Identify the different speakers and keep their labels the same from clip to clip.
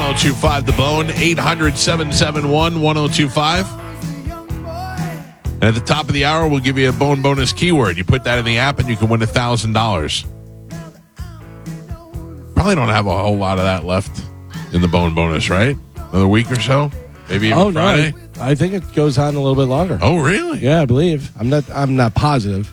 Speaker 1: 1025 The Bone, 800-771-1025. And at the top of the hour, we'll give you a Bone bonus keyword. You put that in the app and you can win $1,000. Probably don't have a whole lot of that left in the Bone bonus, right? Another week or so? Maybe even Friday?
Speaker 2: No, I think it goes on a little bit longer.
Speaker 1: Oh, really?
Speaker 2: Yeah, I believe. I'm not positive.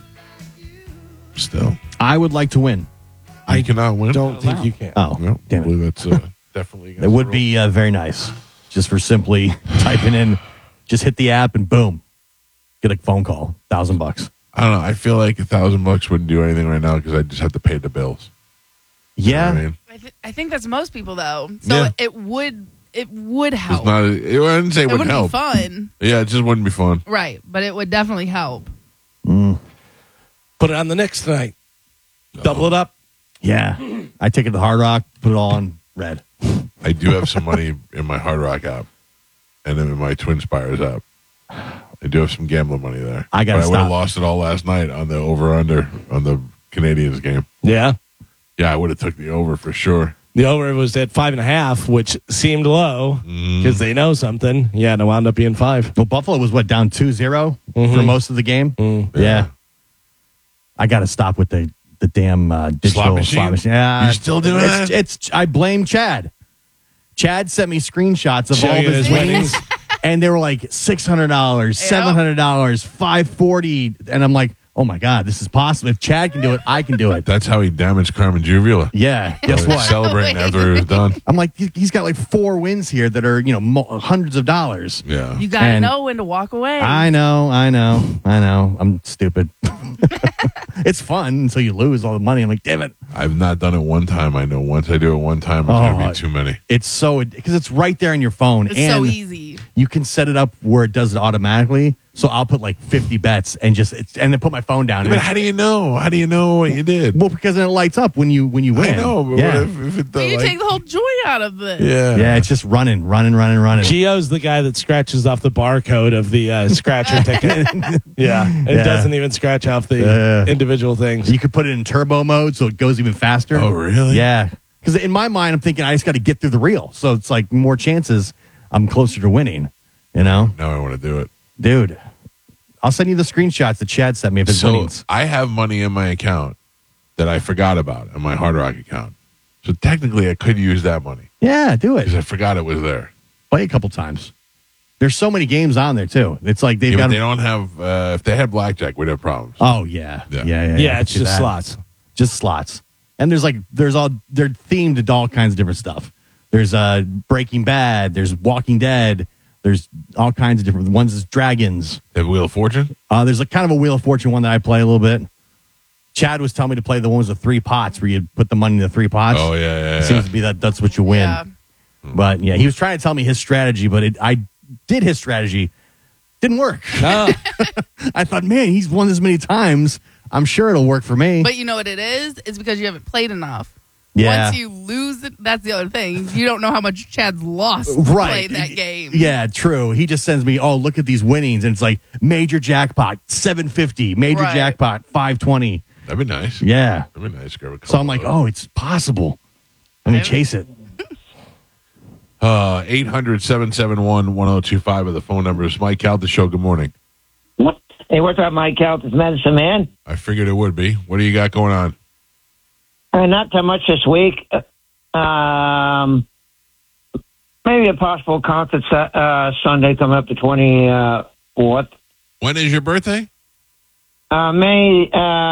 Speaker 1: Still.
Speaker 3: I would like to win.
Speaker 1: I cannot win.
Speaker 2: Don't think you can.
Speaker 3: Oh,
Speaker 1: No,
Speaker 3: damn it.
Speaker 1: I believe that's definitely against
Speaker 3: It would
Speaker 1: the
Speaker 3: be very nice just for simply typing in, just hit the app and boom, get a phone call, $1,000.
Speaker 1: I don't know. I feel like $1,000 wouldn't do anything right now because I just have to pay the bills.
Speaker 3: Yeah.
Speaker 1: You know what I mean?
Speaker 4: I think that's most people, though. So
Speaker 1: Yeah.
Speaker 4: it would help.
Speaker 1: It's not. I wouldn't say it
Speaker 4: It
Speaker 1: would
Speaker 4: wouldn't
Speaker 1: help.
Speaker 4: be fun.
Speaker 1: Yeah, it just wouldn't be fun.
Speaker 4: Right, but it would definitely help.
Speaker 2: Put it on the Knicks tonight. Double it up.
Speaker 3: Yeah. I take it to Hard Rock, put it all on red.
Speaker 1: I do have some money in my Hard Rock app and then in my Twin Spires app. I do have some gambling money there.
Speaker 3: I gotta
Speaker 1: But I would have
Speaker 3: stop.
Speaker 1: lost it all last night on the over-under on the Canadians game.
Speaker 2: Yeah.
Speaker 1: Yeah, I would have took the over for sure.
Speaker 2: The over was at 5.5, which seemed low because they know something. Yeah, and it wound up being 5.
Speaker 3: Well, Buffalo was down 2-0 for most of the game? Yeah. I got to stop with the damn digital slot machine. Yeah.
Speaker 1: You're still doing that?
Speaker 3: I blame Chad. Chad sent me screenshots of all
Speaker 2: Showing
Speaker 3: of his
Speaker 2: his
Speaker 3: winnings, and they were like $600, $700, $540, and I'm like, oh my God, this is possible. If Chad can do it, I can do it.
Speaker 1: That's how he damaged Carmen Juvula.
Speaker 3: Yeah, guess
Speaker 1: He was
Speaker 3: what?
Speaker 1: Celebrating after he was done.
Speaker 3: I'm like, he's got like 4 wins here that are, hundreds of dollars.
Speaker 1: Yeah.
Speaker 4: You got to
Speaker 3: And-
Speaker 4: know when to walk away.
Speaker 3: I know. I'm stupid. It's fun until you lose all the money. I'm like, damn it.
Speaker 1: I've not done it one time. I know once I do it one time, it's going to be too many.
Speaker 3: It's so, because it's right there on your phone.
Speaker 4: It's
Speaker 3: and
Speaker 4: so easy.
Speaker 3: You can set it up where it does it automatically. So I'll put like 50 bets and then put my phone down.
Speaker 1: But how do you know? How do you know what you did?
Speaker 3: Well, because then it lights up when you win.
Speaker 1: I know, but
Speaker 3: yeah.
Speaker 1: what if it
Speaker 4: But you
Speaker 1: like,
Speaker 4: take the whole joy out of it.
Speaker 1: yeah.
Speaker 3: Yeah, it's just running.
Speaker 2: Gio's the guy that scratches off the barcode of the scratcher ticket. Yeah. It doesn't even scratch off the individual things.
Speaker 3: You could put it in turbo mode so it goes even faster.
Speaker 1: Oh, really?
Speaker 3: Yeah. Because in my mind, I'm thinking I just got to get through the reel. So it's like more chances I'm closer to winning,
Speaker 1: Now I want to do it.
Speaker 3: Dude, I'll send you the screenshots that Chad sent me of his winnings.
Speaker 1: I have money in my account that I forgot about in my Hard Rock account. So technically, I could use that money
Speaker 3: Yeah, do it.
Speaker 1: because I forgot it was there.
Speaker 3: Play a couple times. There's so many games on there, too. It's like they've
Speaker 1: Yeah,
Speaker 3: got
Speaker 1: but they don't have. If they had blackjack, we'd have problems.
Speaker 3: Oh, yeah.
Speaker 1: Yeah.
Speaker 2: Yeah, it's
Speaker 3: See
Speaker 2: just
Speaker 3: that?
Speaker 2: slots.
Speaker 3: Just slots. And they're themed to all kinds of different stuff. There's Breaking Bad. There's Walking Dead. There's all kinds of different ones. Is dragons.
Speaker 1: They have Wheel of Fortune.
Speaker 3: There's a kind of a Wheel of Fortune one that I play a little bit. Chad was telling me to play the ones with 3 pots where you put the money in the 3 pots.
Speaker 1: Oh yeah.
Speaker 3: It seems to be that's what you win.
Speaker 4: Yeah.
Speaker 3: But yeah, he was trying to tell me his strategy, but I did his strategy. Didn't work.
Speaker 2: Oh.
Speaker 3: I thought, man, he's won this many times. I'm sure it'll work for me.
Speaker 4: But you know what it is? It's because you haven't played enough.
Speaker 3: Yeah.
Speaker 4: Once you lose it, that's the other thing. You don't know how much Chad's lost
Speaker 3: Right.
Speaker 4: playing that game.
Speaker 3: Yeah, true. He just sends me, oh, look at these winnings. And it's like major jackpot, 750, major
Speaker 4: Right.
Speaker 3: jackpot, 520.
Speaker 1: That'd be nice.
Speaker 3: Yeah.
Speaker 1: That'd be nice. Grab a
Speaker 3: So
Speaker 1: couple
Speaker 3: I'm like,
Speaker 1: of those.
Speaker 3: oh, it's possible. I'm going to chase it.
Speaker 1: 800-771-1025 are the phone numbers. Mike Cal, the show. Good morning.
Speaker 5: Hey, what's up, Mike Cal? It's Medicine Man.
Speaker 1: I figured it would be. What do you got going on?
Speaker 5: Not too much this week. Maybe a possible concert Sunday coming up the 24th.
Speaker 1: When is your birthday?
Speaker 5: May